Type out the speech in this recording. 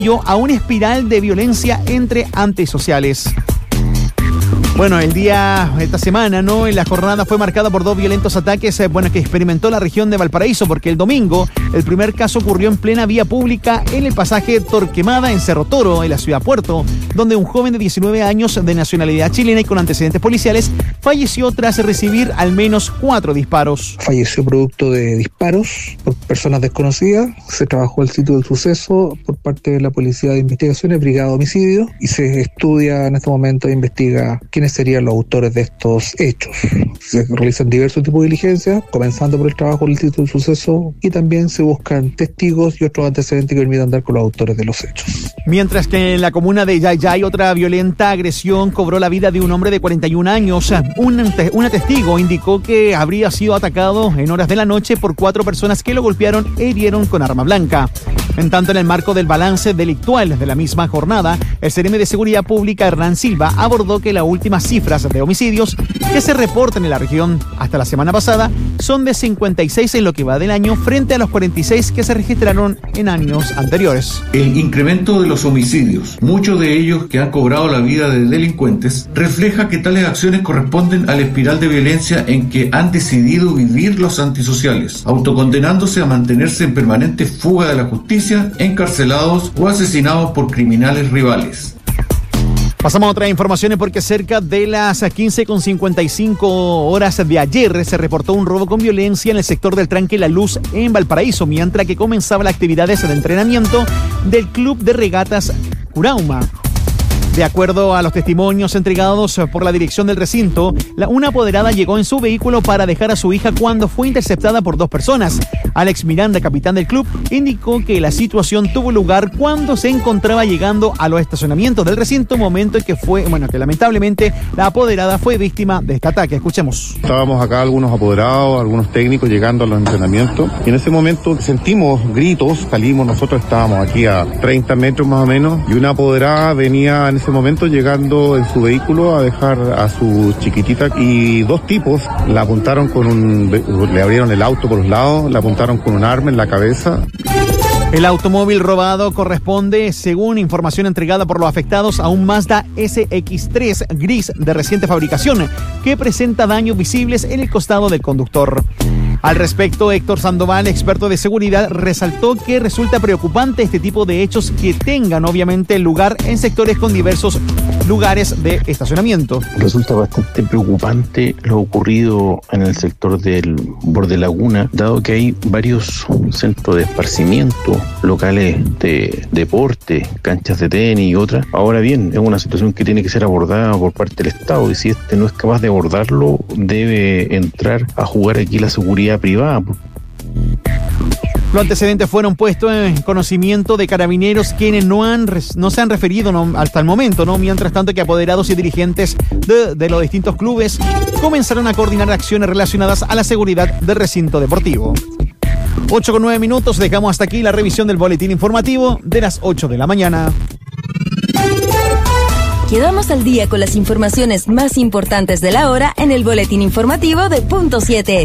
a una espiral de violencia entre antisociales. Bueno, esta semana, ¿no? En la jornada fue marcada por 2 violentos ataques, que experimentó la región de Valparaíso, porque el domingo el primer caso ocurrió en plena vía pública en el pasaje Torquemada en Cerro Toro, en la ciudad Puerto, donde un joven de 19 años de nacionalidad chilena y con antecedentes policiales falleció tras recibir al menos 4 disparos. Falleció producto de disparos por personas desconocidas. Se trabajó el sitio del suceso por parte de la Policía de Investigaciones, Brigada de Homicidios, y se estudia en este momento e investiga quiénes serían los autores de estos hechos. Se realizan diversos tipos de diligencias, comenzando por el trabajo del sitio del suceso, y también se buscan testigos y otros antecedentes que permitan dar con los autores de los hechos. Mientras que en la comuna de Yayay otra violenta agresión cobró la vida de un hombre de 41 años. Un testigo indicó que habría sido atacado en horas de la noche por 4 personas que lo golpearon e hirieron con arma blanca. En tanto, en el marco del balance delictual de la misma jornada, el CRM de Seguridad Pública, Hernán Silva, abordó que las últimas cifras de homicidios que se reportan en la región hasta la semana pasada son de 56 en lo que va del año, frente a los 46 que se registraron en años anteriores. El incremento de los homicidios, muchos de ellos que han cobrado la vida de delincuentes, refleja que tales acciones corresponden a la espiral de violencia en que han decidido vivir los antisociales, autocondenándose a mantenerse en permanente fuga de la justicia, encarcelados o asesinados por criminales rivales. Pasamos a otras informaciones porque cerca de las 15:55 horas de ayer se reportó un robo con violencia en el sector del Tranque La Luz en Valparaíso, mientras que comenzaban las actividades de entrenamiento del Club de Regatas Curauma. De acuerdo a los testimonios entregados por la dirección del recinto, una apoderada llegó en su vehículo para dejar a su hija cuando fue interceptada por 2 personas. Alex Miranda, capitán del club, indicó que la situación tuvo lugar cuando se encontraba llegando a los estacionamientos del recinto, momento en que que lamentablemente la apoderada fue víctima de este ataque. Escuchemos. Estábamos acá algunos apoderados, algunos técnicos llegando a los entrenamientos, y en ese momento sentimos gritos, salimos, nosotros estábamos aquí a 30 metros más o menos, y una apoderada venía en ese momento llegando en su vehículo a dejar a su chiquitita, y 2 tipos la apuntaron le abrieron el auto por los lados, la apuntaron con un arma en la cabeza. El automóvil robado corresponde, según información entregada por los afectados, a un Mazda SX3 gris de reciente fabricación que presenta daños visibles en el costado del conductor. Al respecto, Héctor Sandoval, experto de seguridad, resaltó que resulta preocupante este tipo de hechos que tengan obviamente lugar en sectores con diversos lugares de estacionamiento. Resulta bastante preocupante lo ocurrido en el sector del Borde Laguna, dado que hay varios centros de esparcimiento, locales de deporte, canchas de tenis y otras. Ahora bien, es una situación que tiene que ser abordada por parte del Estado, y si este no es capaz de abordarlo, debe entrar a jugar aquí la seguridad privada. Los antecedentes fueron puestos en conocimiento de carabineros, quienes no se han referido hasta el momento, ¿no? Mientras tanto, que apoderados y dirigentes de los distintos clubes comenzaron a coordinar acciones relacionadas a la seguridad del recinto deportivo. 8:09, dejamos hasta aquí la revisión del boletín informativo de las 8 de la mañana. Quedamos al día con las informaciones más importantes de la hora en el boletín informativo de Punto 7.